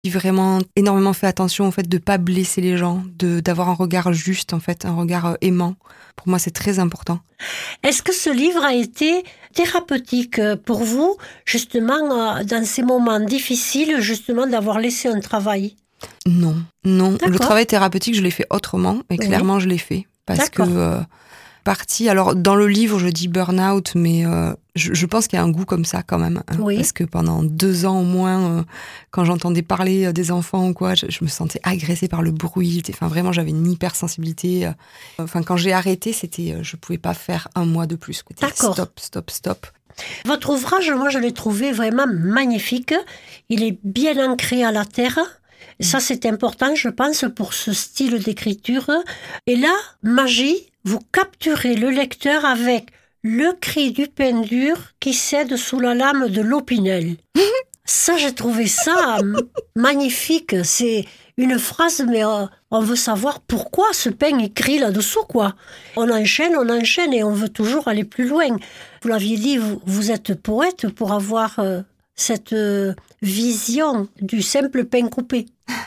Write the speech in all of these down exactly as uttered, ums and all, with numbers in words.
J'ai vraiment énormément fait attention au fait de pas blesser les gens, de d'avoir un regard juste en fait, un regard aimant. Pour moi, c'est très important. Est-ce que ce livre a été thérapeutique pour vous, justement, dans ces moments difficiles, justement, d'avoir laissé un travail ? Non, non. D'accord. Le travail thérapeutique, je l'ai fait autrement, et clairement, oui. je l'ai fait. Parce D'accord. que, euh, partie, alors dans le livre, je dis burn-out, mais euh, je, je pense qu'il y a un goût comme ça quand même. Hein, oui. Parce que pendant deux ans au moins, euh, quand j'entendais parler des enfants ou quoi, je, je me sentais agressée par le bruit. Enfin, vraiment, j'avais une hypersensibilité. Euh, enfin, quand j'ai arrêté, c'était, euh, je pouvais pas faire un mois de plus. Quoi. D'accord. Stop, stop, stop. Votre ouvrage, moi, je l'ai trouvé vraiment magnifique. Il est bien ancré à la terre. Ça, c'est important, je pense, pour ce style d'écriture. Et là, magie, vous capturez le lecteur avec le cri du pain dur qui cède sous la lame de l'Opinel. Ça, j'ai trouvé ça magnifique. C'est une phrase, mais euh, on veut savoir pourquoi ce pain écrit là-dessous, quoi. On enchaîne, on enchaîne et on veut toujours aller plus loin. Vous l'aviez dit, vous, vous êtes poète pour avoir euh, cette euh, vision du simple pain coupé.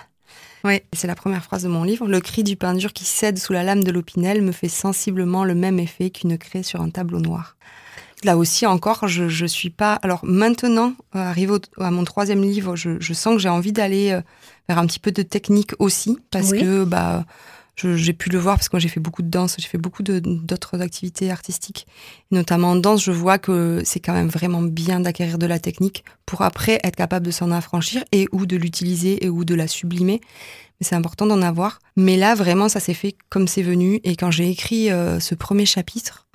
Oui, c'est la première phrase de mon livre. Le cri du pain dur qui cède sous la lame de l'Opinel me fait sensiblement le même effet qu'une craie sur un tableau noir. Là aussi encore, je je suis pas. Alors maintenant, euh, arrivé au, à mon troisième livre, je, je sens que j'ai envie d'aller euh, vers un petit peu de technique aussi, parce oui. que bah je, j'ai pu le voir parce que moi j'ai fait beaucoup de danse, j'ai fait beaucoup de, d'autres activités artistiques, notamment en danse. Je vois que c'est quand même vraiment bien d'acquérir de la technique pour après être capable de s'en affranchir et ou de l'utiliser et ou de la sublimer. Mais c'est important d'en avoir. Mais là, vraiment, ça s'est fait comme c'est venu. Et quand j'ai écrit euh, ce premier chapitre,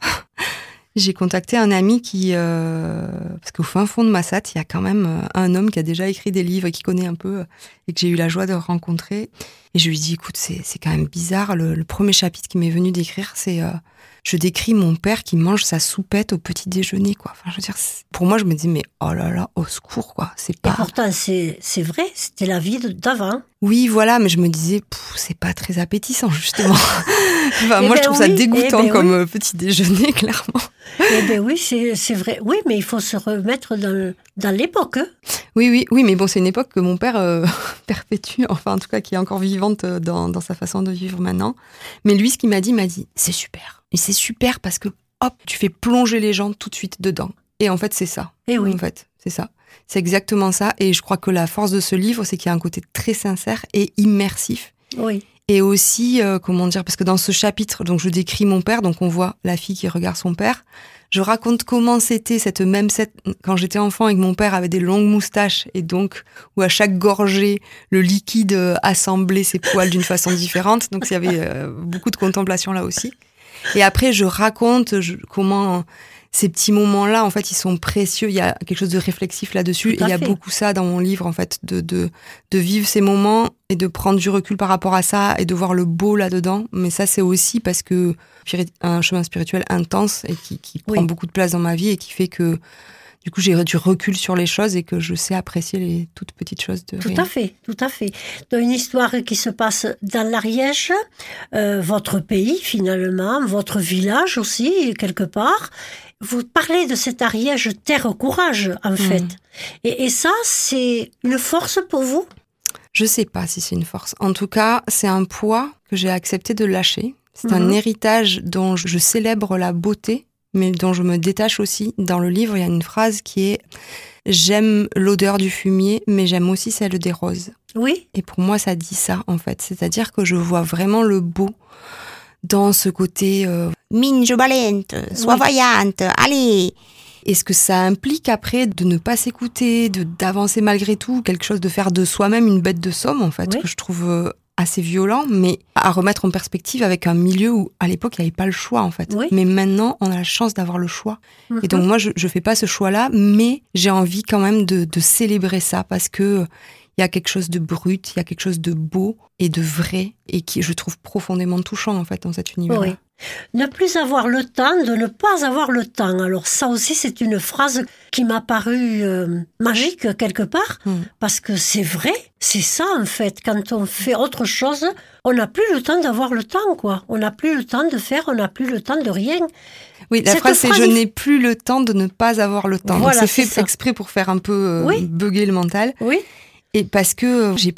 j'ai contacté un ami qui... Euh, parce qu'au fin fond de Massat, il y a quand même un homme qui a déjà écrit des livres et qui connaît un peu, et que j'ai eu la joie de rencontrer. Et je lui dis, écoute, c'est, c'est quand même bizarre. Le, le premier chapitre qui m'est venu d'écrire, c'est... Euh, je décris mon père qui mange sa soupette au petit déjeuner, quoi. Enfin, je veux dire, pour moi, je me dis, mais oh là là, au secours, quoi. C'est pas... Et pourtant, c'est, c'est vrai, c'était la vie d'avant. Oui, voilà, mais je me disais, pff, c'est pas très appétissant, justement. Enfin, moi, ben je trouve oui, ça dégoûtant ben comme oui. petit déjeuner, clairement. Eh bien oui, c'est, c'est vrai. Oui, mais il faut se remettre dans, dans l'époque. Hein. Oui, oui, oui, mais bon, c'est une époque que mon père euh, perpétue, enfin, en tout cas, qui est encore vivante dans, dans sa façon de vivre maintenant. Mais lui, ce qu'il m'a dit, il m'a dit, c'est super. Et c'est super parce que, hop, tu fais plonger les gens tout de suite dedans. Et en fait, c'est ça. Et oui. En fait, c'est ça. C'est exactement ça. Et je crois que la force de ce livre, c'est qu'il y a un côté très sincère et immersif. Oui. Et aussi, euh, comment dire, parce que dans ce chapitre, donc je décris mon père, donc on voit la fille qui regarde son père. Je raconte comment c'était cette même scène quand j'étais enfant et que mon père avait des longues moustaches et donc où à chaque gorgée, le liquide assemblait ses poils d'une façon différente. Donc il y avait euh, beaucoup de contemplation là aussi. Et après, je raconte je, comment ces petits moments-là, en fait, ils sont précieux. Il y a quelque chose de réflexif là-dessus. Et il y a beaucoup ça dans mon livre, en fait, de, de, de vivre ces moments et de prendre du recul par rapport à ça et de voir le beau là-dedans. Mais ça, c'est aussi parce que un chemin spirituel intense et qui, qui prend oui. beaucoup de place dans ma vie et qui fait que du coup, j'ai du recul sur les choses et que je sais apprécier les toutes petites choses de Tout rien. à fait, tout à fait. Dans une histoire qui se passe dans l'Ariège, euh, votre pays finalement, votre village aussi, quelque part. Vous parlez de cet Ariège terre courage, en fait. Mmh. Et, et ça, c'est une force pour vous ? Je sais pas si c'est une force. En tout cas, c'est un poids que j'ai accepté de lâcher. C'est mmh. un héritage dont je célèbre la beauté, mais dont je me détache aussi. Dans le livre, il y a une phrase qui est « J'aime l'odeur du fumier, mais j'aime aussi celle des roses ». Oui. Et pour moi, ça dit ça, en fait. C'est-à-dire que je vois vraiment le beau dans ce côté euh, « Minge valente, sois oui. vaillante, allez !» Et ce que ça implique après de ne pas s'écouter, de, d'avancer malgré tout, quelque chose de faire de soi-même une bête de somme, en fait, oui. que je trouve... Euh, assez violent, mais à remettre en perspective avec un milieu où, à l'époque, il n'y avait pas le choix, en fait. Oui. Mais maintenant, on a la chance d'avoir le choix. Mm-hmm. Et donc, moi, je ne fais pas ce choix-là, mais j'ai envie quand même de, de célébrer ça parce que il y a quelque chose de brut, il y a quelque chose de beau et de vrai et qui, je trouve, profondément touchant, en fait, dans cet univers-là. Oui. Ne plus avoir le temps de ne pas avoir le temps. Alors ça aussi, c'est une phrase qui m'a paru euh, magique quelque part, mm. parce que c'est vrai, c'est ça en fait. Quand on fait autre chose, on n'a plus le temps d'avoir le temps, quoi. On n'a plus le temps de faire, on n'a plus le temps de rien. Oui, la phrase, c'est « je n'ai plus le temps de ne pas avoir le temps ». Voilà, donc c'est fait c'est exprès pour faire un peu euh, oui. bugger le mental. Oui. Et parce que j'ai